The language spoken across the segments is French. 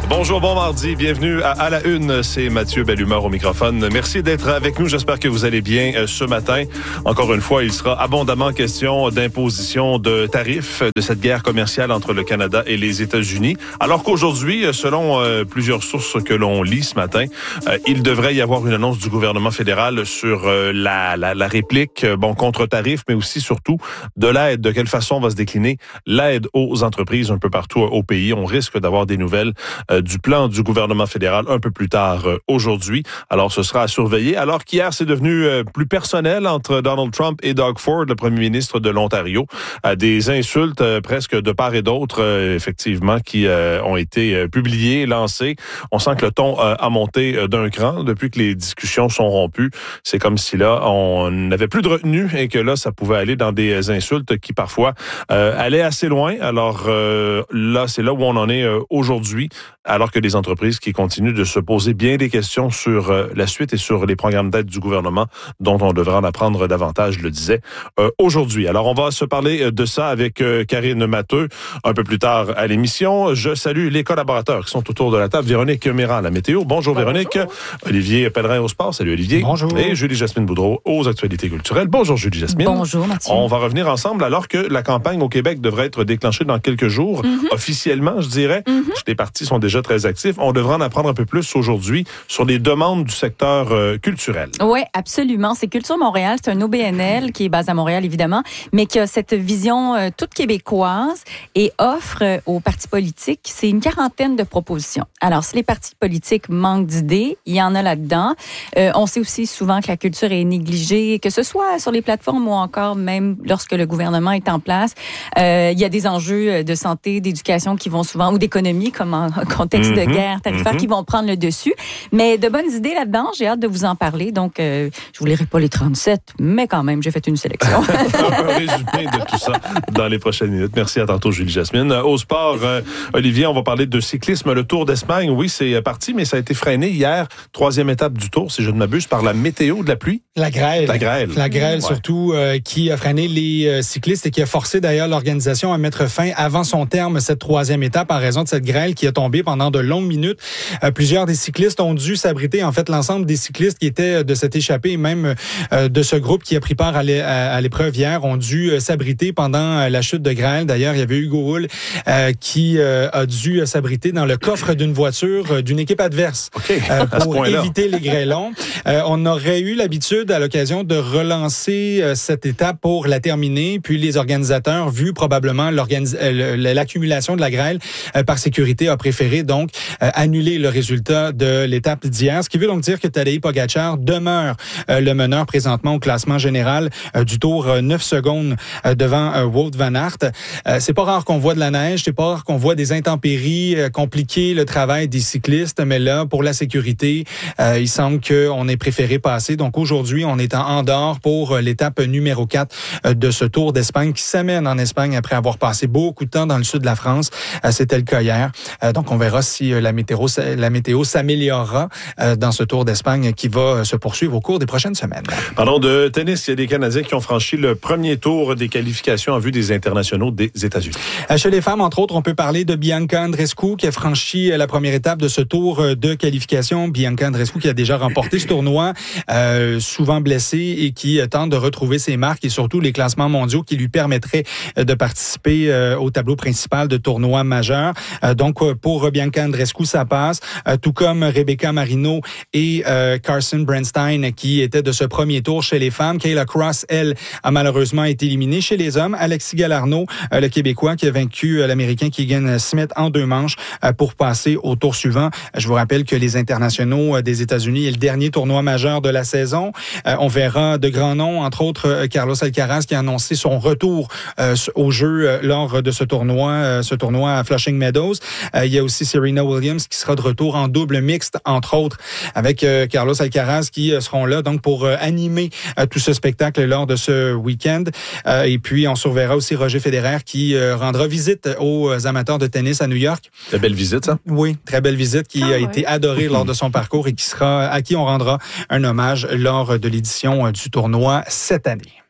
Bonjour, bon mardi, bienvenue à la Une, c'est Mathieu Bellumeur au microphone. Merci d'être avec nous, j'espère que vous allez bien ce matin. Encore une fois, il sera abondamment question d'imposition de tarifs de cette guerre commerciale entre le Canada et les États-Unis. Alors qu'aujourd'hui, selon plusieurs sources que l'on lit ce matin, il devrait y avoir une annonce du gouvernement fédéral sur la réplique, contre tarifs, mais aussi surtout de l'aide, de quelle façon va se décliner l'aide aux entreprises un peu partout au pays. On risque d'avoir des nouvelles du plan du gouvernement fédéral un peu plus tard aujourd'hui. Alors, ce sera à surveiller. Alors qu'hier, c'est devenu plus personnel entre Donald Trump et Doug Ford, le premier ministre de l'Ontario. Des insultes presque de part et d'autre, effectivement, qui ont été publiées, lancées. On sent que le ton a monté d'un cran depuis que les discussions sont rompues. C'est comme si là, on n'avait plus de retenue et que là, ça pouvait aller dans des insultes qui parfois allaient assez loin. Alors là, c'est là où on en est aujourd'hui, alors que les entreprises qui continuent de se poser bien des questions sur la suite et sur les programmes d'aide du gouvernement dont on devrait en apprendre davantage, je le disais, aujourd'hui. Alors, on va se parler de ça avec Karine Matheux un peu plus tard à l'émission. Je salue les collaborateurs qui sont autour de la table. Véronique Méran à la météo. Bonjour Véronique. Olivier Pellerin au sport. Salut Olivier. Bonjour. Et Julie-Jasmine Boudreau aux actualités culturelles. Bonjour Julie-Jasmine. Bonjour Mathieu. On va revenir ensemble alors que la campagne au Québec devrait être déclenchée dans quelques jours. Officiellement, je dirais. Les partis sont déjà très actifs. On devrait en apprendre un peu plus aujourd'hui sur les demandes du secteur culturel. Oui, absolument. C'est Culture Montréal. C'est un OBNL qui est basé à Montréal, évidemment, mais qui a cette vision toute québécoise et offre aux partis politiques, c'est une quarantaine de propositions. Alors, si les partis politiques manquent d'idées, il y en a là-dedans. On sait aussi souvent que la culture est négligée, que ce soit sur les plateformes ou encore même lorsque le gouvernement est en place. Il y a des enjeux de santé, d'éducation qui vont souvent, ou d'économie, comme en contexte de guerre tarifaire, qui vont prendre le dessus. Mais de bonnes idées là-dedans, j'ai hâte de vous en parler. Donc, je vous lirai pas les 37, mais quand même, j'ai fait une sélection. Un résumé de tout ça dans les prochaines minutes. Merci, à tantôt Julie-Jasmine. Au sport, Olivier, on va parler de cyclisme. Le Tour d'Espagne, oui, c'est parti, mais ça a été freiné hier. 3e étape du Tour, si je ne m'abuse, par la météo de la pluie. La grêle. La grêle, ouais. surtout, qui a freiné les cyclistes et qui a forcé d'ailleurs l'organisation à mettre fin avant son terme cette 3e étape en raison de cette grêle qui a tombé pendant de longues minutes. Plusieurs des cyclistes ont dû s'abriter. En fait, l'ensemble des cyclistes qui étaient de cette échappée, même de ce groupe qui a pris part à l'épreuve hier, ont dû s'abriter pendant la chute de grêle. D'ailleurs, il y avait Hugo Hull qui a dû s'abriter dans le coffre d'une voiture d'une équipe adverse pour éviter les grêlons. On aurait eu l'habitude à l'occasion de relancer cette étape pour la terminer, puis les organisateurs, vu probablement l'accumulation de la grêle par sécurité, a préféré donc annuler le résultat de l'étape d'hier, ce qui veut donc dire que Tadej Pogačar demeure le meneur présentement au classement général du Tour, 9 secondes devant Wout van Aert. C'est pas rare qu'on voit de la neige, c'est pas rare qu'on voit des intempéries compliquer le travail des cyclistes, mais là, pour la sécurité, il semble qu'on ait préféré passer. Donc aujourd'hui, on est en Andorre pour l'étape numéro 4 de ce Tour d'Espagne qui s'amène en Espagne après avoir passé beaucoup de temps dans le sud de la France. C'était le cas hier. Donc on verra si la météo s'améliorera dans ce Tour d'Espagne qui va se poursuivre au cours des prochaines semaines. Parlons de tennis. Il y a des Canadiens qui ont franchi le premier tour des qualifications en vue des internationaux des États-Unis. Chez les femmes, entre autres, on peut parler de Bianca Andreescu qui a franchi la première étape de ce tour de qualification. Bianca Andreescu qui a déjà remporté ce tournoi, souvent blessée et qui tente de retrouver ses marques et surtout les classements mondiaux qui lui permettraient de participer au tableau principal de tournois majeurs. Donc, pour Bianca Andreescu, ça passe, tout comme Rebecca Marino et Carson Bernstein qui étaient de ce premier tour chez les femmes. Kayla Cross, elle, a malheureusement été éliminée. Chez les hommes, Alexis Galarneau, le Québécois qui a vaincu l'Américain Keegan Smith en 2 manches pour passer au tour suivant. Je vous rappelle que les internationaux des États-Unis est le dernier tournoi majeur de la saison. On verra de grands noms, entre autres Carlos Alcaraz qui a annoncé son retour au jeu lors de ce tournoi à Flushing Meadows. Il y a aussi Serena Williams qui sera de retour en double mixte, entre autres, avec Carlos Alcaraz qui seront là donc pour animer tout ce spectacle lors de ce week-end. Et puis, on surveillera aussi Roger Federer qui rendra visite aux amateurs de tennis à New York. Très belle visite, ça? Oui, très belle visite qui a été adorée lors de son parcours et à qui on rendra un hommage lors de l'édition du tournoi cette année.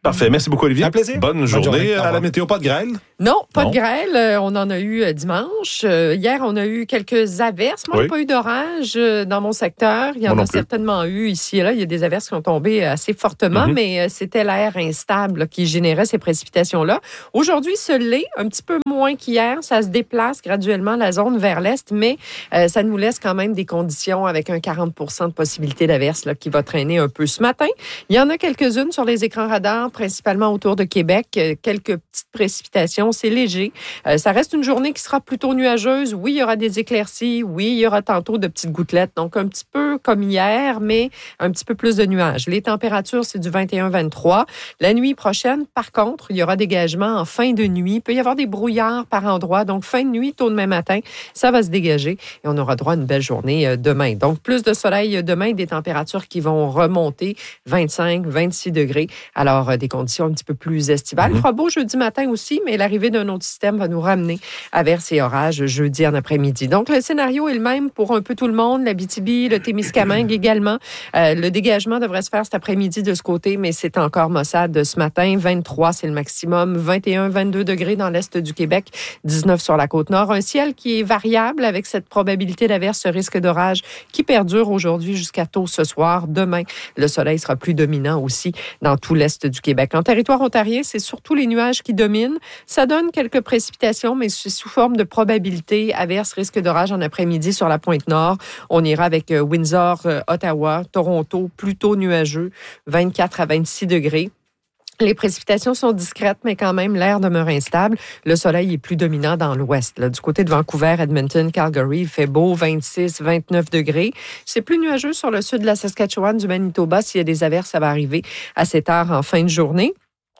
Parfait. Merci beaucoup, Olivier. Un plaisir. Bonne journée. À la météo, pas de grêle? Non, pas de grêle. On en a eu dimanche. Hier, on a eu quelques averses. Moi, il n'y a pas eu d'orage dans mon secteur. Il y en a certainement eu ici et là. Il y a des averses qui ont tombé assez fortement, mais c'était l'air instable qui générait ces précipitations-là. Aujourd'hui, ce l'est un petit peu moins qu'hier. Ça se déplace graduellement la zone vers l'est, mais ça nous laisse quand même des conditions avec un 40 % de possibilité d'averse là, qui va traîner un peu ce matin. Il y en a quelques-unes sur les écrans radars, principalement autour de Québec. Quelques petites précipitations. C'est léger. Ça reste une journée qui sera plutôt nuageuse. Oui, il y aura des éclaircies. Oui, il y aura tantôt de petites gouttelettes. Donc, un petit peu comme hier, mais un petit peu plus de nuages. Les températures, c'est du 21-23. La nuit prochaine, par contre, il y aura dégagement en fin de nuit. Il peut y avoir des brouillards par endroits. Donc, fin de nuit, tôt demain matin, ça va se dégager et on aura droit à une belle journée demain. Donc, plus de soleil demain, des températures qui vont remonter 25-26 degrés. Alors, des conditions un petit peu plus estivales. Il fera beau jeudi matin aussi, mais l'arrivée d'un autre système va nous ramener à averses et orages jeudi en après-midi. Donc, le scénario est le même pour un peu tout le monde. L'Abitibi, le Témiscamingue également. Le dégagement devrait se faire cet après-midi de ce côté, mais c'est encore maussade ce matin. 23, c'est le maximum. 21-22 degrés dans l'est du Québec. 19 sur la Côte-Nord. Un ciel qui est variable avec cette probabilité d'averse, ce risque d'orage qui perdure aujourd'hui jusqu'à tôt ce soir. Demain, le soleil sera plus dominant aussi dans tout l'est du Québec. En territoire ontarien, c'est surtout les nuages qui dominent. Ça donne quelques précipitations, mais c'est sous forme de probabilité. Averse, risque d'orage en après-midi sur la pointe nord. On ira avec Windsor, Ottawa, Toronto, plutôt nuageux, 24 à 26 degrés. Les précipitations sont discrètes, mais quand même, l'air demeure instable. Le soleil est plus dominant dans l'ouest. Là, du côté de Vancouver, Edmonton, Calgary, il fait beau, 26, 29 degrés. C'est plus nuageux sur le sud de la Saskatchewan, du Manitoba. S'il y a des averses, ça va arriver à cette heure en fin de journée.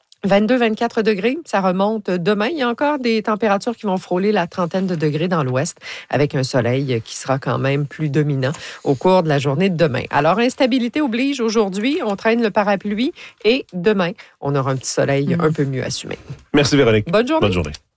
22-24 degrés, ça remonte demain. Il y a encore des températures qui vont frôler la trentaine de degrés dans l'ouest avec un soleil qui sera quand même plus dominant au cours de la journée de demain. Alors, instabilité oblige aujourd'hui. On traîne le parapluie et demain, on aura un petit soleil un peu mieux assumé. Merci Véronique. Bonne journée. Bonne journée.